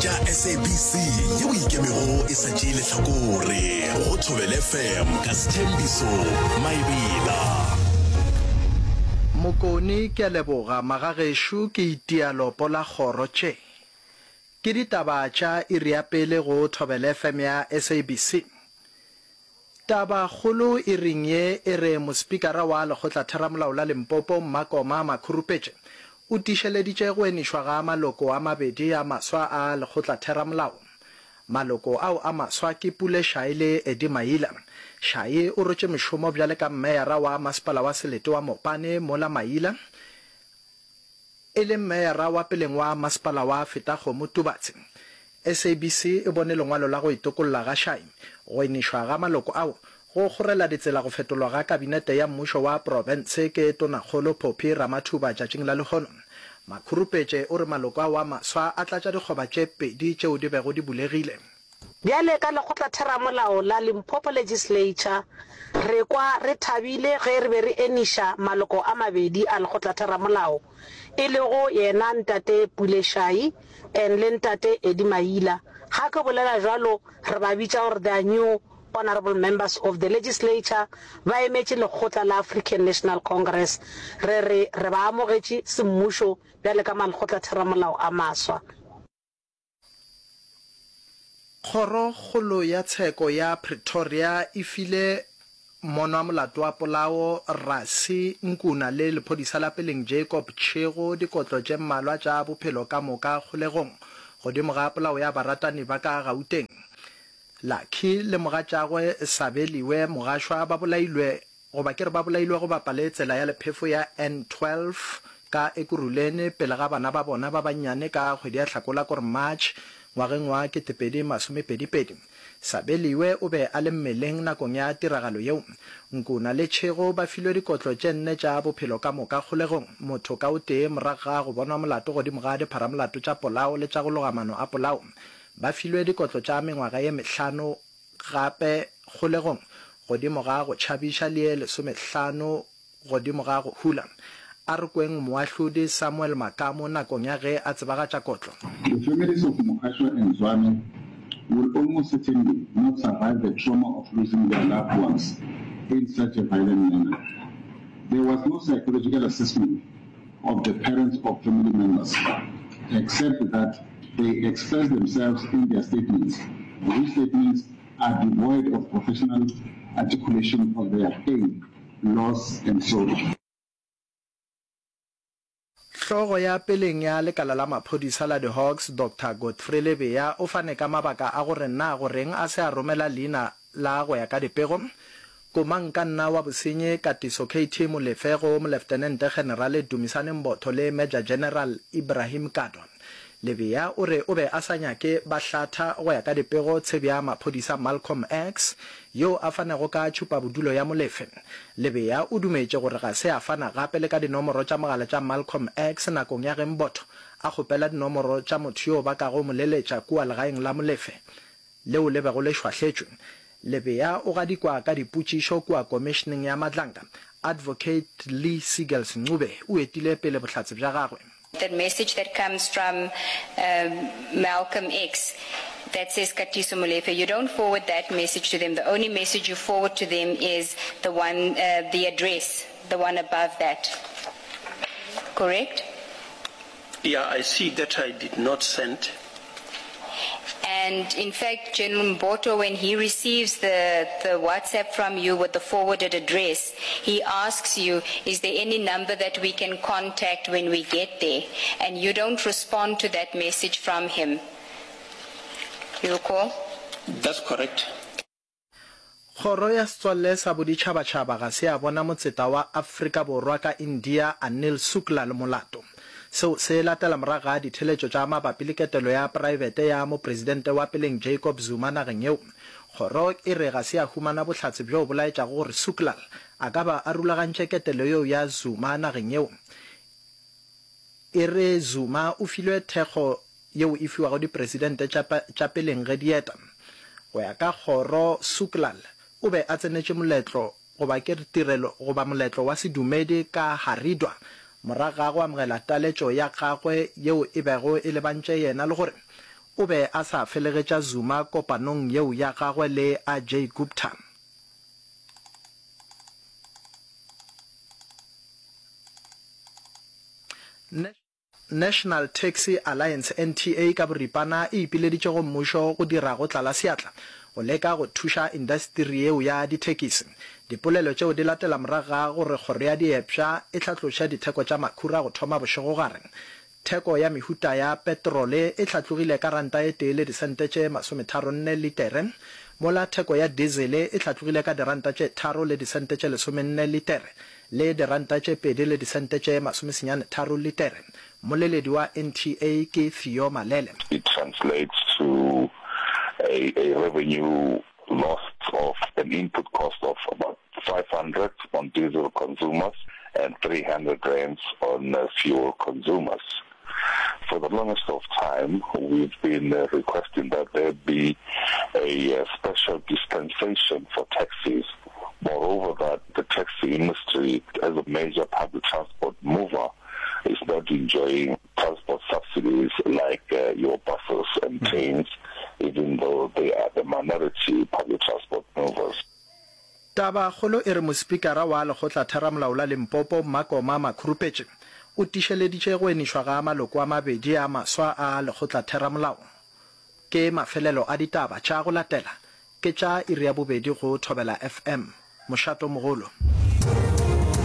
tša SABC yeo ikemego e sa tšee lehlakore go Thobela FM ka Sthembiso Maebela. Mokoni ke leboga magagesho ke itialo pola kgoro tše. Ke ditaba tša iri ya pele go Thobela FM ya SABC. Taba kgolo e ring ye e re mospikara wa Lekgotla Theramelao la Limpopo Makoma Makhurupetše o tišeleditše go enišwa ga maloko a mabedi a maswa a Lekgotla Theramelao. Maloko ao a maswa ke Pule Shaye le Eddie Maila. Shaye o rotše mešomo bjale ka mmeyara wa Masepala wa Selete wa Mopane Mola Maila e le mmeyara wa peleng wa Masepala wa Fetakgomo Tubatse. SABC e bone lengwalo la go itokolola ga Shaye go enišwa ga maloko ao go kgorela ditsela go fetolwa ga kabinete ya mmušo wa province ke Tonakgolo Phophi Ramathuba tšatšing la lehono. Makhurupetše o re maloko ao a maswa a tlatša dikgoba tše pedi tšeo di bego di bulegile. Bjale ka Lekgotla Theramelao la Limpopo Legislature re kwa re thabile ge re be re eniša maloko a mabedi a Lekgotla Theramelao e le go yena ntate Pule Shaye and le ntate Eddie Maila. Ga ke bolela jalo re ba bitša gore the new honorable members of the legislature ba emetše Lekgotla la African National Congress re ba amogetše semmušo bjale ka Lekgotla Theramelao a maswa. Kgoro kgolo ya tsheko ya Pretoria e file mono wa molato wa polao Rasi Nkuna le lephodisa la peleng Jacob Chego dikotlo tše mmalwa tša bophelo ka moka kgolegong godimo ga polao ya baratani ba ka Gauteng. Lucky le mogatšagwe Sabeliwe mogašwa ba bolailwe goba ke re ba bolailwe go bapale tsela ya lephefo ya N12 ka Ekurhuleni pele ga bana ba bona ba bannyane ka kgwedi ya Hlakola kore March ngwageng wa 2022. Sabeliwe o be a le mmeleng nakong ya tiragalo yeo. Nkuna le Chego ba filwe dikotlo tše nne tša bophelo ka moka kgolegong motho ka o tee morago ga go bonwa molato godimo ga dipharamolato tša polao le tša go loga maano a polao. Ba filwe dikotlo tša mengwaga ye 5 gape kgolegong godimo ga go tšhabiša le ye 15 godimo ga go hula. A re kweng moahlodi Samuel Makamo nakong ya ge a tsebagatša kotlo. The families of Mokashwa and Zwane will almost certainly not survive the trauma of losing their loved ones in such a violent manner. There was no psychological assessment of the parents or family members, except that they express themselves in their statements. These statements are devoid of professional articulation of their pain, loss, and sorrow. Hlogo ya peleng ya lekala la maphodisa la the Hawks Dr. Godfrey Lebeya o fane ka mabaka a gore na goreng a se a romela leina la go ya ka dipego. Komang ka nna wa bosenye Katiso KT Molefego mo Lieutenant General Dumisane Mbotho le Major General Ibrahim Kadwa. Lebeya o re o be a sa nyake ba hlatha go ya ka dipego tshebya maphodisa Malcolm X yo a fanego ka tšhupa bodulo ya Molefe. Lebeya o dumetše gore ga se a fana gape le ka dinomoro tša mogala tša Malcolm X nakong ya ge Mbotho a kgopela dinomoro tša motho yo ba ka go moleletša kua legaeng la Molefe leo le bego le šwahletšwe. Lebeya o gadikwa ka dipotšišo kua commissioning ya Madlanka. Advocate Lee Seagulls Ncube o etile pele bohlatse bja gagwe. That message that comes from Malcolm X that says Katiso Molefe, you don't forward that message to them. The only message you forward to them is the one, the address, the one above that. Correct? Yeah, I see that I did not send. And in fact, General Mboto, when he receives the WhatsApp from you with the forwarded address, he asks you, is there any number that we can contact when we get there? And you don't respond to that message from him. You recall? That's correct. Kgoro ya Setswalle sa Boditšhabatšhaba ga se a bona motseta wa Afrika Borwa ka India Anil Shukla le molato. So se latela morago ga ditheletšo tša mabapi le ketelo ya private ya mo presidente wa peleng Jacob Zuma nageng yeo. Kgoro e re ga se a humana bohlatse bjo bolaetša gore Shukla a ka ba a rulagantše ketelo yeo ya Zuma nageng yeo. E re Zuma o filwe thekgo yeo e fiwago di presidente tša peleng ge dieta. Go ya ka kgoro Shukla o be a tsenetše moletlo goba ke tirelo goba moletlo wa sedumedi ka Haridwa morago ga go amogela taletšo ya gagwe yeo e bego e lebantše yena le gore o be a sa felegetša Zuma kopanong yeo ya gagwe le Ajay Gupta. National Taxi Alliance NTA ka boripana e ipileditše go mmušo go dira go tlala seatla go leka go thuša industri yeo ya dithekisi. Dipolelo tšeo di latela moraga gore kgoro ya diepša e tlhatloša ditheko tša makhura go thoma bošego gare. Theko ya mehuta ya petrole e tlhatlogile ka ranta e tee le disente tše 34 litere, mola theko ya diesel e tlhatlogile ka diranta tše 3 le disente tše 14 litere le diranta tše 2 le disente tše 93 litere. Moleledi wa NTA ke Theo Malele. It translates to a revenue loss of an input cost of about 500 on diesel consumers and 300 rands on fuel consumers. For the longest of time, we've been requesting that there be a special dispensation for taxis. Moreover, that the taxi industry, as a major public transport mover, is not enjoying transport subsidies like your buses and trains, even though they are the minority public transport movers. Taba kholo e re mospikara wa lekgotla theramolao la Limpopo Makoma Makhurupetše o tišeleditše go enišwa ga maloko a mabedi a maswa a lekgotla theramolao. Ke mafelelo a ditaba tša go latela ke tša iri ya bobedi go Thobela FM. Mošato mogolo.